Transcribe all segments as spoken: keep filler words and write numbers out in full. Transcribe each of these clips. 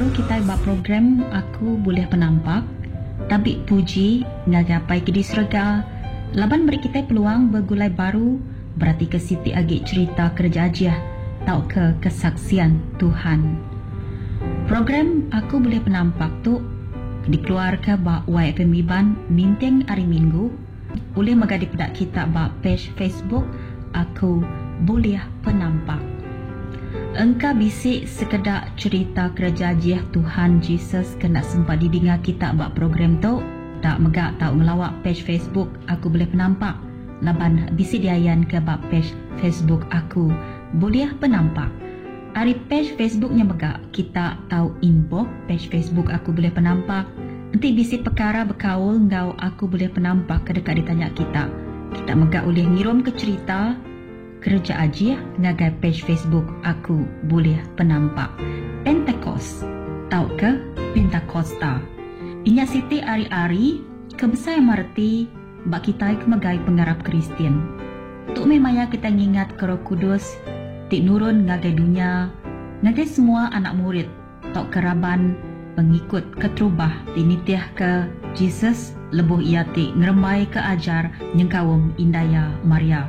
baru kita buat program Aku Boleh Penampak. Tapi puji ngagapai ke disrega. Laban beri kita peluang bergulai baru, berarti ke Siti Agik cerita kerja ajiah, tau ke kesaksian Tuhan. Program Aku Boleh Penampak tu dikeluarkan bak Y F M Iban minteng hari Minggu. Boleh magadi pedak kita bak page Facebook Aku Boleh Penampak. Engkau bisik sekedar cerita kerja ajiah Tuhan Jesus kena sempat didengar kita bak program tu. Tak megak tak ngelawak page Facebook Aku Boleh Penampak. Laban bisik diayan ke bak page Facebook Aku Boleh Penampak. Hari page Facebooknya megak kita tahu inbox page Facebook Aku Boleh Penampak. Nanti bisik perkara berkaul ngau Aku Boleh Penampak ke dekat ditanya kita. Kita megak boleh ngirim ke cerita kerja ajiah ngagai page Facebook Aku Boleh Penampak. Pentecost, tahu ke Pentakosta? Inya Siti ari-ari kebesar yang marti bak kita kemegai penggarap Kristian. Tuk memaya kita ngingat ke Roh Kudus tik nurun ngagai dunia, ngagai semua anak murid tok keraban pengikut ketrubah tinitiah ke Jesus lebuh ia tik ngeremai ke ajar nyengkawum Indaya Maria.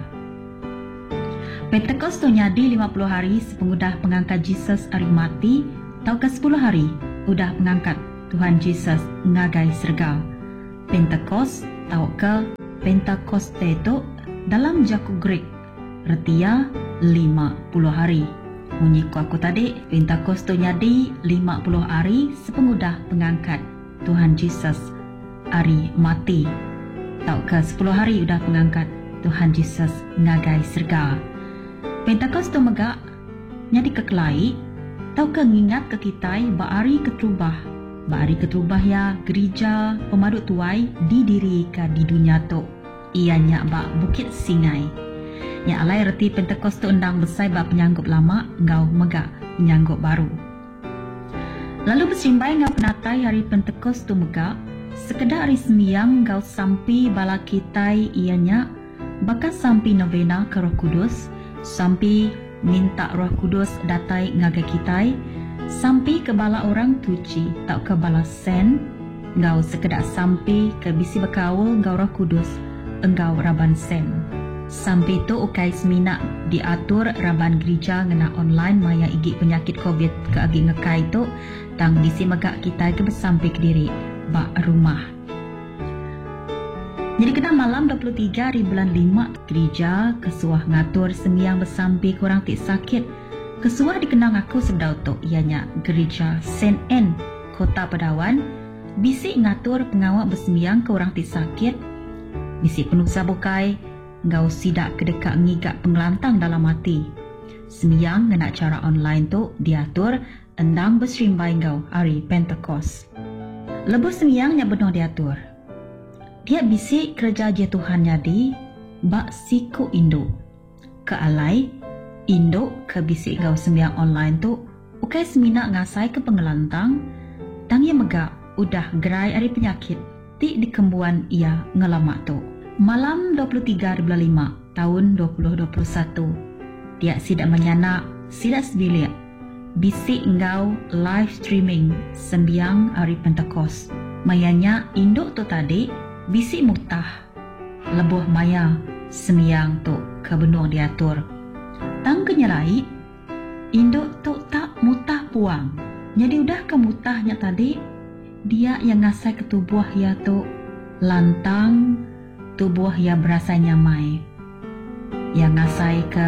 Pentecost tu nyadi lima puluh hari sepengudah pengangkat Jesus hari mati, tau ke sepuluh hari udah pengangkat Tuhan Jesus ngagai serga. Pentecost tau ke Pentecoste tu dalam jaku Greek retia lima puluh hari. Bunyi ku aku tadi, Pentecost tu nyadi lima puluh hari sepengudah pengangkat Tuhan Jesus hari mati, tau ke sepuluh hari udah pengangkat Tuhan Jesus ngagai serga. Pentecost tu megak nyadi kekelai, tau ke ngingat ke kitai ba'ari ketrubah. Ba'ari ketrubah ya gereja pemaduk tuai didirikan di dunia tu. Ianya bak Bukit Singai. Nya alai reti Pentecost tu undang besai bak penyanggup lama, ngau megak penyanggup baru. Lalu bersimbai ngau penatai hari Pentecost tu megak, sekedar hari sembiang ngau sampai bala kitai ianya, bakal sampai novena ke Roh Kudus, sampai minta Roh Kudus datai ngagai kitai, sampai ke bala orang tuci, tak ke bala sen, ngau sekedar sampai ke bisi berkaul ngau Roh Kudus, engkau raban sen. Sampai tu ukai semina diatur raban gereja ngena online maya igi penyakit COVID ke agi ngekai tu, tang bisi megak kitai ke bersampai ke diri bak rumah. Jadi kena malam dua puluh tiga hari bulan lima gereja kesuah ngatur sembiang bersampai kurang tik sakit. Kesuah dikenang aku sedau tu ianya gereja Saint Anne Kota Pedawan bisik ngatur pengawak bersembiang ke orang tik sakit. Bisik penuh sabukai ngau sidak kedekat ngigak pengelantang dalam hati. Sembiang ngena cara online tu diatur endang berserimbai ngau hari Pentecost. Lebuh sembiangnya benar diatur. Dia bisik kerja je Tuhan nyadi bak siku induk ke alai induk ke bisik ngau sembiang online tu ukai semina ngasai ke pengelantang tang ia megak udah gerai hari penyakit ti dikembuan ia ngelamak tu. Malam dua puluh tiga hari bulan lima tahun dua ribu dua puluh satu dia sidak menyanak sidak sebilik bisik ngau live streaming sembiang hari Pentecost. Mayanya induk tu tadi bisik mutah lebuh maya sembiang tu kebenung diatur. Tang kenyerai induk tu tak mutah puang. Jadi udah ke mutahnya tadi dia yang ngasai ke tubuh ya tu lantang, tubuh ya berasa nyamai. Yang ngasai ke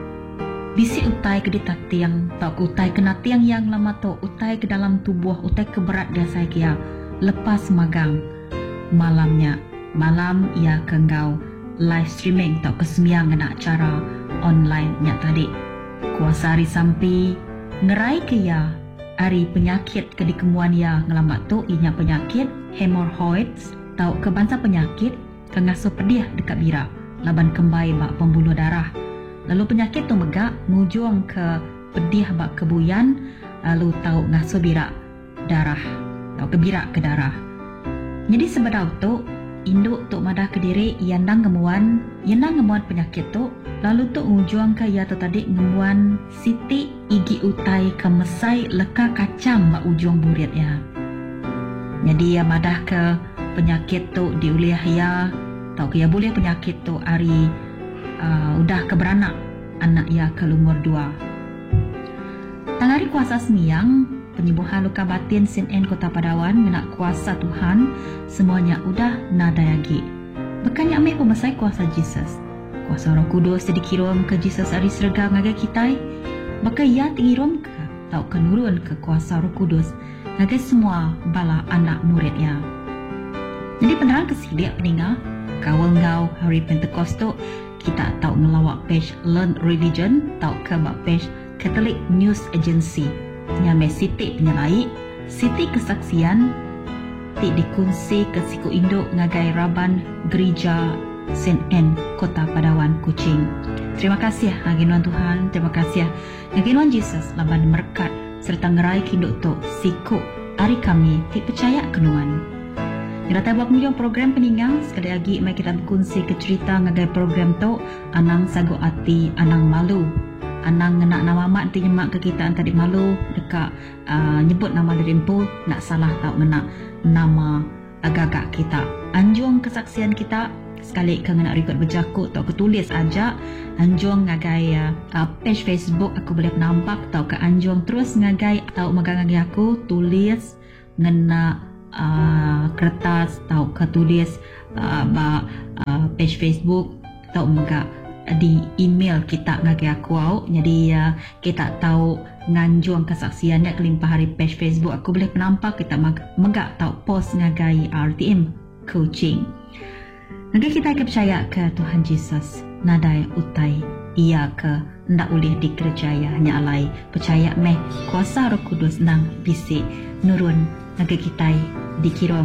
bisi utai ke ditak tiang, tak utai kena tiang yang lama tu, utai ke dalam tubuh, utai ke berat dia saya kia. Lepas magang malamnya, malam ia ke ngau live streaming tak kesemiang kena acara online nya tadi. Kuasa hari sampai ngerai ke ya hari penyakit ke dikemuan ya ngelamat tu inya penyakit hemorrhoids tau ke bangsa penyakit ke ngasuh pedih dekat bira laban kembai bak pembuluh darah. Lalu penyakit tu megak ngujung ke pedih bak kebuyan, lalu tau ngasuh bira darah tau ke bira ke darah. Jadi sebab tu induk tok madah Kediri yandang ngemuan yandang ngemuan penyakit tok lalu tok ngujuang ke ya tu tadi ngemuan Siti igi utai ke mesai leka kacam mak ujung burit ya. Jadi ya madah ke penyakit tok diuliah ya tau ke ya boleh penyakit tok ari uh, udah keberanak anak ya ke lumur dua. Tangari kuasa semiang penyembuhan luka batin Saint Anne Kota Padawan menak kuasa Tuhan semuanya udah nada lagi. Bukannya ambil pemasai kuasa Jesus. Kuasa Roh Kudus dikirim ke Jesus ari serga ngagai kita. Maka ia tingirom ke tau kenurun ke kuasa Roh Kudus ngagai semua bala anak muridnya. Jadi penerang kesilia peninga kawal ngau hari Pentekosto kita tahu ngelawak page Learn Religion tahu ke mak page Catholic News Agency nyame Siti penyelai Siti kesaksian ti dikunci ke siku induk ngagai raban gereja Saint Anne Kota Padawan Kuching. Terima kasih ngaginuan Tuhan, terima kasih ngaginuan Jesus laban merkat serta ngerai kinduk tok siku ari kami ti percaya kenuan. Kita buat pengunjung program peninggang sekali lagi mai kita berkongsi ke cerita ngagai program tok anang sago ati anang malu. Anang nak nama mak nanti nyemak ke kita antara malu dekat uh, nyebut nama dari empu nak salah tak menak nama agak-agak kita. Anjung kesaksian kita sekali kena nak record berjakut atau ketulis aja anjung ngagai uh, page Facebook aku boleh nampak atau ke anjung terus ngagai atau magang-ngagai aku tulis ngena uh, kertas atau ke tulis uh, ba, uh, page Facebook atau megak di email kita ngagai aku au. Jadi uh, kita tahu nganjuang kesaksiannya kelimpah hari page Facebook aku boleh nampak kita mag- megak tahu post ngagai R T M coaching. Ngagai kita akan percaya ke Tuhan Jesus nadai utai ia ke ndak boleh dikerjaya hanya alai percaya meh kuasa Roh Kudus nang bisik nurun ngagai kita dikirim